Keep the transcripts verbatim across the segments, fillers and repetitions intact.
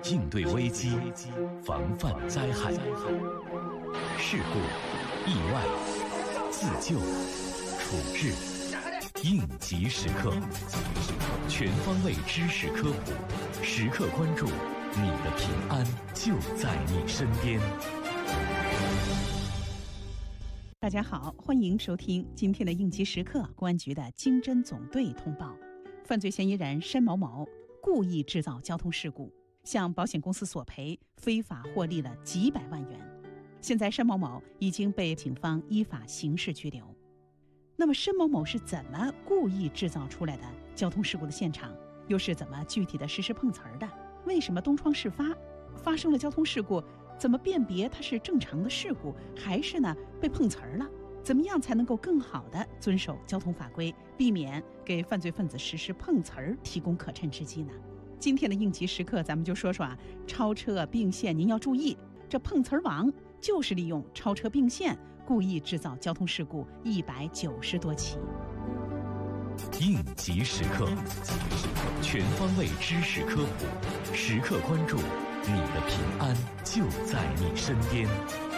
应对危机，防范灾害。事故、意外、自救、处置，应急时刻，全方位知识科普，时刻关注你的平安就在你身边。 大家好，欢迎收听今天的应急时刻。公安局的经侦总队通报，犯罪嫌疑人申某某故意制造交通事故，向保险公司索赔，非法获利了几百万元。现在申某某已经被警方依法刑事拘留。那么申某某是怎么故意制造出来的交通事故的现场，又是怎么具体的实施碰瓷儿的？为什么东窗事发，发生了交通事故，怎么辨别它是正常的事故，还是呢被碰瓷儿了？怎么样才能够更好地遵守交通法规，避免给犯罪分子实施碰瓷儿提供可乘之机呢？今天的应急时刻，咱们就说说啊，超车并线，您要注意，这碰瓷儿王就是利用超车并线，故意制造交通事故一百九十多起。 应急时刻，全方位知识科普，时刻关注你的平安就在你身边。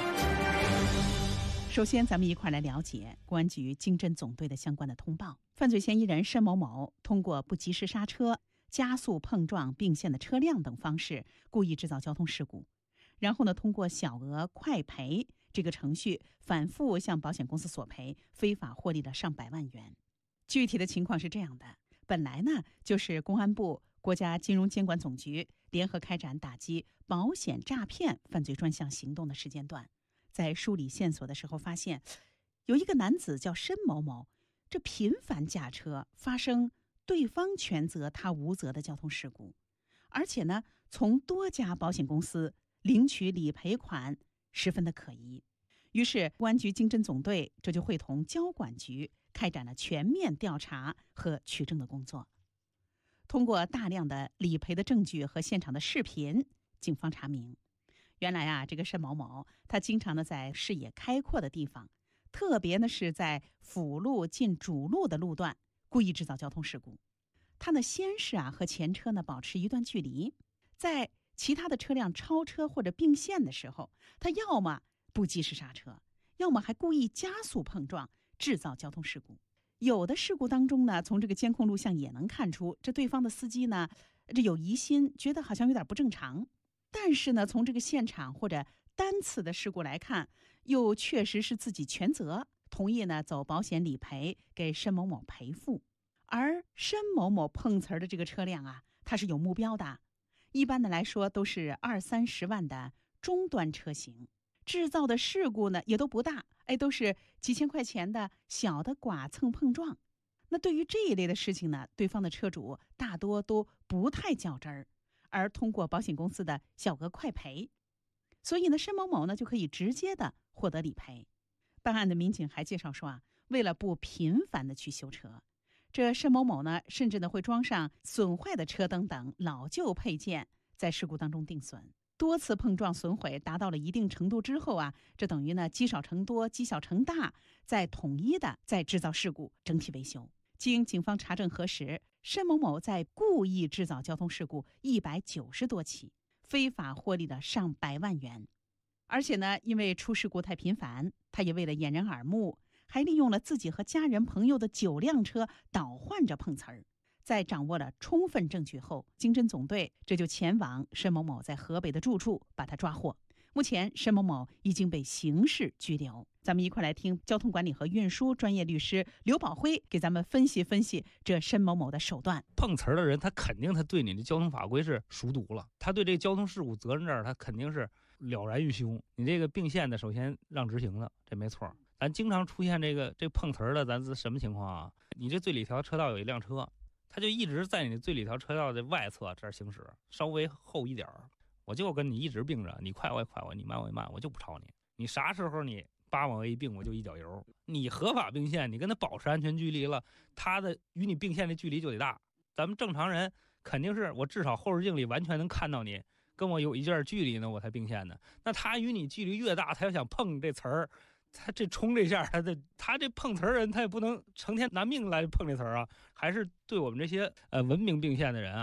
首先，咱们一块来了解公安局经侦总队的相关的通报。犯罪嫌疑人申某某通过不及时刹车、加速碰撞并线的车辆等方式，故意制造交通事故。然后呢，通过小额快赔这个程序，反复向保险公司索赔，非法获利了上百万元。具体的情况是这样的：本来呢，就是公安部、国家金融监管总局联合开展打击保险诈骗犯罪专项行动的时间段。在梳理线索的时候，发现有一个男子叫申某某，这频繁驾车，发生对方全责他无责的交通事故，而且呢，从多家保险公司领取理赔款，十分的可疑。于是公安局经侦总队这就会同交管局开展了全面调查和取证的工作。通过大量的理赔的证据和现场的视频，警方查明，原来啊，这个申某某他经常的在视野开阔的地方，特别呢是在辅路进主路的路段，故意制造交通事故。他呢先是啊和前车呢保持一段距离，在其他的车辆超车或者并线的时候，他要么不及时刹车，要么还故意加速碰撞，制造交通事故。有的事故当中呢，从这个监控录像也能看出，这对方的司机呢，这有疑心，觉得好像有点不正常。但是呢，从这个现场或者单次的事故来看，又确实是自己全责，同意呢走保险理赔，给申某某赔付。而申某某碰瓷儿的这个车辆啊，它是有目标的，一般的来说都是二三十万的中端车型，制造的事故呢也都不大，哎，都是几千块钱的小的剐蹭碰撞。那对于这一类的事情呢，对方的车主大多都不太较真儿，而通过保险公司的小额快赔，所以呢，申某某呢就可以直接的获得理赔。办案的民警还介绍说啊，为了不频繁的去修车，这申某某呢，甚至呢会装上损坏的车灯等老旧配件，在事故当中定损。多次碰撞损毁达到了一定程度之后啊，这等于呢积少成多，积小成大，再统一的再制造事故，整体维修。经警方查证核实，申某某在故意制造交通事故一百九十多起，非法获利了上百万元。而且呢，因为出事故太频繁，他也为了掩人耳目，还利用了自己和家人朋友的九辆车倒换着碰瓷儿。在掌握了充分证据后，经侦总队这就前往申某某在河北的住处，把他抓获。目前申某某已经被刑事拘留。咱们一块来听交通管理和运输专业律师刘宝辉给咱们分析分析这申某某的手段。 碰瓷儿的人，他肯定他对你的交通法规是熟读了，他对这个交通事故责任这儿他肯定是了然于胸。你这个并线的，首先让执行了，这没错。咱经常出现这个这碰瓷儿的，咱是什么情况啊？你这最里条车道有一辆车，他就一直在你最里条车道的外侧这儿行驶，稍微后一点儿，我就跟你一直并着，你快我也快我，你慢我也慢，我就不超你。你啥时候你叭往一并，我就一脚油。你合法并线，你跟他保持安全距离了，他的与你并线的距离就得大。咱们正常人肯定是我至少后视镜里完全能看到你，跟我有一段距离呢，我才并线的。那他与你距离越大，他要想碰这词儿，他这冲这下，他这他这碰瓷儿人，他也不能成天拿命来碰这词儿啊。还是对我们这些呃文明并线的人啊，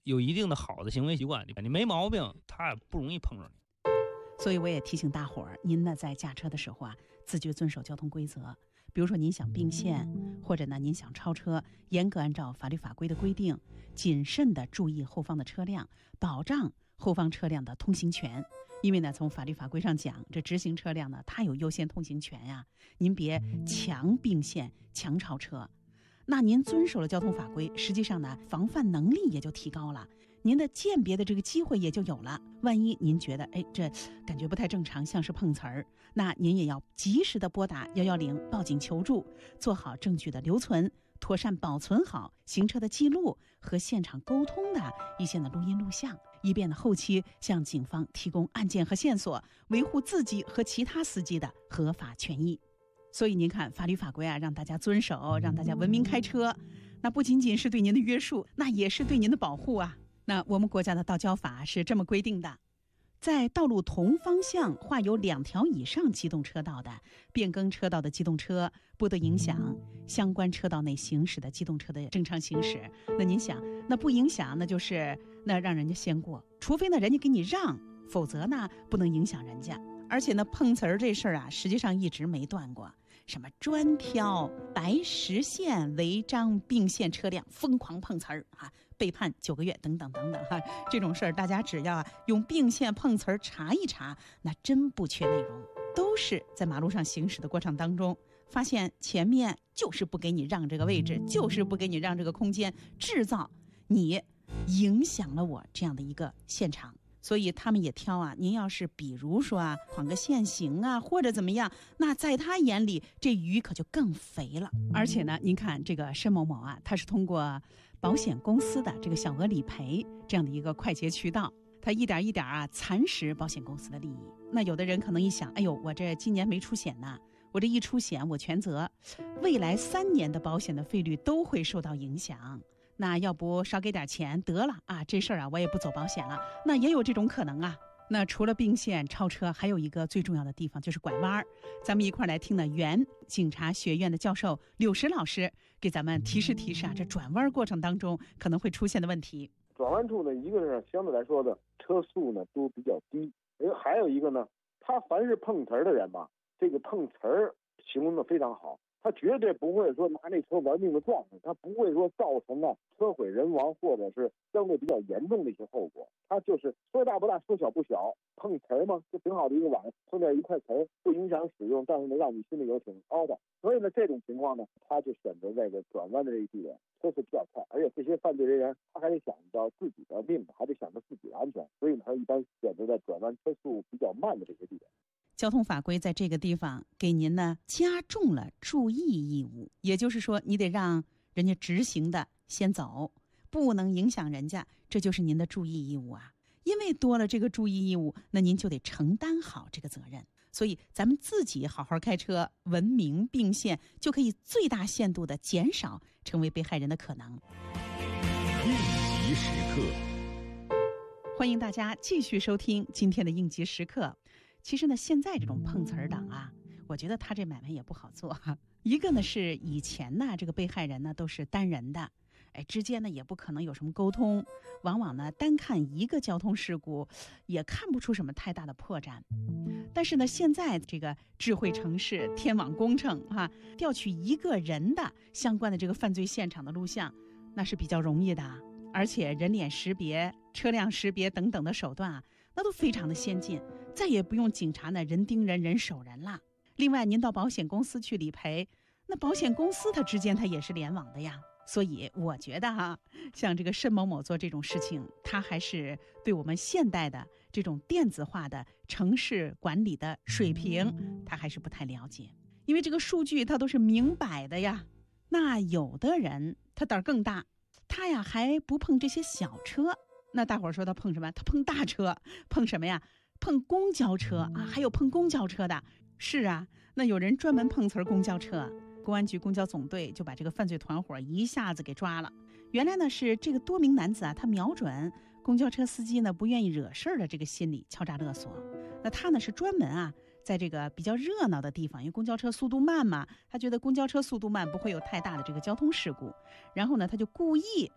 有一定的好的行为习惯，你没毛病，他也不容易碰上你。 所以我也提醒大伙儿，您呢在驾车的时候啊，自觉遵守交通规则。比如说您想并线，或者呢您想超车，严格按照法律法规的规定，谨慎地注意后方的车辆，保障后方车辆的通行权。因为呢从法律法规上讲，这直行车辆呢它有优先通行权呀、啊，您别强并线强超车。那您遵守了交通法规，实际上呢防范能力也就提高了，您的鉴别的这个机会也就有了。万一您觉得哎这感觉不太正常，像是碰瓷儿，那您也要及时的拨打一一零报警求助，做好证据的留存，妥善保存好行车的记录和现场沟通的一些的录音录像，以便呢后期向警方提供案件和线索，维护自己和其他司机的合法权益。所以您看法律法规啊，让大家遵守，让大家文明开车，那不仅仅是对您的约束，那也是对您的保护啊。那我们国家的道交法是这么规定的，在道路同方向画有两条以上机动车道的变更车道的机动车，不得影响相关车道内行驶的机动车的正常行驶。那您想，那不影响，那就是那让人家先过，除非呢人家给你让，否则呢不能影响人家。而且呢碰瓷儿这事儿啊，实际上一直没断过。什么专挑白实线违章并线车辆疯狂碰瓷儿啊，被判九个月等等等等哈、啊，这种事儿大家只要啊用并线碰瓷儿查一查，那真不缺内容，都是在马路上行驶的过程当中，发现前面就是不给你让这个位置，就是不给你让这个空间，制造你影响了我这样的一个现场。所以他们也挑啊，您要是比如说啊晃个限行啊或者怎么样，那在他眼里这鱼可就更肥了。而且呢您看这个申某某啊，他是通过保险公司的这个小额理赔这样的一个快捷渠道，他一点一点啊蚕食保险公司的利益。那有的人可能一想，哎呦我这今年没出险呢，我这一出险我全责，未来三年的保险的费率都会受到影响，那要不少给点钱得了啊，这事儿啊我也不走保险了，那也有这种可能啊。那除了并线超车，还有一个最重要的地方就是拐弯儿。咱们一块儿来听呢原警察学院的教授柳石老师给咱们提示提示啊，这转弯过程当中可能会出现的问题。 转弯处呢，一个是相对来说的车速呢都比较低，还有一个呢，他凡是碰瓷儿的人吧，这个碰瓷儿形容的非常好，他绝对不会说拿那车玩命的撞他，他不会说造成了车毁人亡或者是相对比较严重的一些后果。他就是说大不大，说小不小，碰瓷儿嘛，就挺好的一个碗，碰点一块瓷儿，不影响使用，但是呢让你心里有挺高的。所以呢这种情况呢，他就选择这个转弯的这个地点，车速比较快，而且这些犯罪人员他还得想到自己的命，还得想到自己的安全，所以呢他一般选择在转弯车速比较慢的这些地点。 交通法规在这个地方给您呢加重了注意义务，也就是说你得让人家直行的先走，不能影响人家，这就是您的注意义务啊。因为多了这个注意义务，那您就得承担好这个责任。所以咱们自己好好开车，文明并线，就可以最大限度的减少成为被害人的可能。 应急时刻， 欢迎大家继续收听今天的应急时刻。其实呢，现在这种碰瓷儿党啊，我觉得他这买卖也不好做哈。一个呢是以前呢，这个被害人呢都是单人的，哎，之间呢也不可能有什么沟通，往往呢单看一个交通事故，也看不出什么太大的破绽。但是呢，现在这个智慧城市、天网工程哈，调取一个人的相关的这个犯罪现场的录像，那是比较容易的，而且人脸识别、车辆识别等等的手段啊，那都非常的先进，再也不用警察呢人盯人人守人了。另外您到保险公司去理赔，那保险公司它之间它也是联网的呀。所以我觉得哈，像这个申某某做这种事情，他还是对我们现代的这种电子化的城市管理的水平他还是不太了解，因为这个数据它都是明摆的呀。那有的人他胆儿更大，他呀还不碰这些小车，那大伙儿说他碰什么？他碰大车，碰什么呀？碰公交车啊，还有碰公交车的。是啊，那有人专门碰瓷儿公交车，公安局公交总队就把这个犯罪团伙一下子给抓了。原来呢是这个多名男子啊，他瞄准公交车司机呢不愿意惹事儿的这个心理敲诈勒索。那他呢是专门啊在这个比较热闹的地方，因为公交车速度慢嘛，他觉得公交车速度慢不会有太大的这个交通事故，然后呢他就故意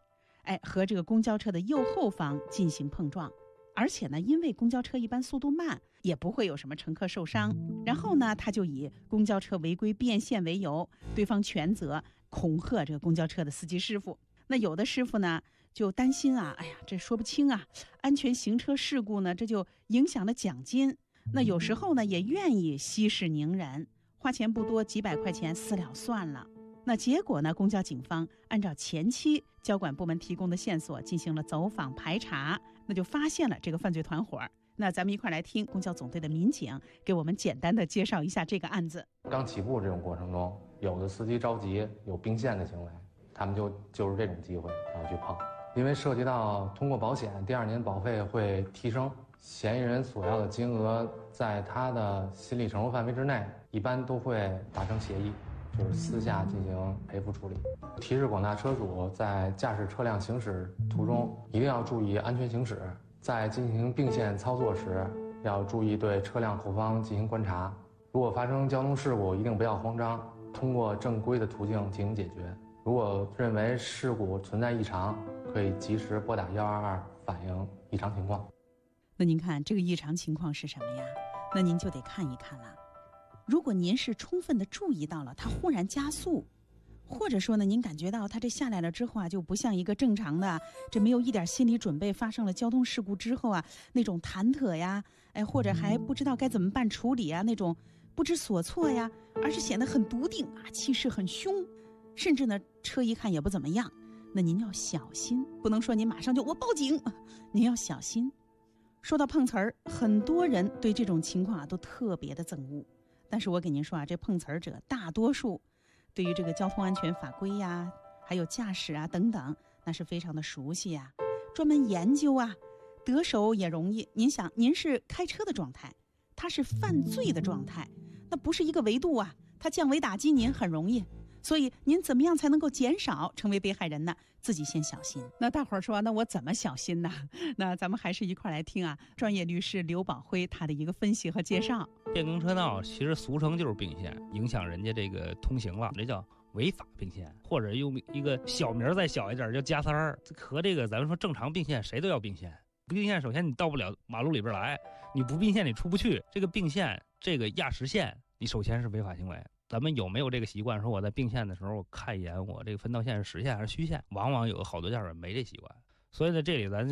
哎，和这个公交车的右后方进行碰撞。而且呢，因为公交车一般速度慢，也不会有什么乘客受伤。然后呢，他就以公交车违规变线为由，对方全责，恐吓这个公交车的司机师傅。那有的师傅呢，就担心啊，哎呀，这说不清啊，安全行车事故呢，这就影响了奖金。那有时候呢，也愿意息事宁人，花钱不多，几百块钱私了算了。那结果呢，公交警方按照前期交管部门提供的线索进行了走访排查，那就发现了这个犯罪团伙。那咱们一块来听公交总队的民警给我们简单的介绍一下这个案子。 刚起步这种过程中，有的司机着急，有并线的行为，他们就就是这种机会然后去碰，因为涉及到通过保险，第二年保费会提升，嫌疑人索要的金额在他的心理承受范围之内，一般都会达成协议，就是私下进行赔付处理。提示广大车主在驾驶车辆行驶途中一定要注意安全行驶，在进行并线操作时要注意对车辆后方进行观察。如果发生交通事故，一定不要慌张，通过正规的途径进行解决。如果认为事故存在异常，可以及时拨打一二二反映异常情况。 那您看这个异常情况是什么呀？那您就得看一看了。如果您是充分的注意到了它忽然加速，或者说呢，您感觉到它这下来了之后啊，就不像一个正常的，这没有一点心理准备，发生了交通事故之后啊，那种忐忑呀，哎，或者还不知道该怎么办处理啊，那种不知所措呀，而是显得很笃定啊，气势很凶，甚至呢，车一看也不怎么样。那您要小心，不能说您马上就我报警，您要小心。说到碰瓷儿，很多人对这种情况啊都特别的憎恶。但是我给您说啊，这碰瓷儿者大多数对于这个交通安全法规呀，还有驾驶啊等等，那是非常的熟悉呀，专门研究啊，得手也容易。您想，您是开车的状态，他是犯罪的状态，那不是一个维度啊，他降维打击您很容易。所以您怎么样才能够减少成为被害人呢？自己先小心。那大伙儿说，那我怎么小心呢？那咱们还是一块来听啊，专业律师刘宝辉他的一个分析和介绍。 电工车道其实俗称就是并线，影响人家这个通行了，这叫违法并线，或者用一个小名再小一点叫加塞儿。和这个咱们说正常并线，谁都要并线。不并线，首先你到不了马路里边来，你不并线你出不去。这个并线，这个压实线，你首先是违法行为。咱们有没有这个习惯，说我在并线的时候我看一眼我这个分道线是实线还是虚线？往往有好多驾驶员没这习惯，所以在这里咱就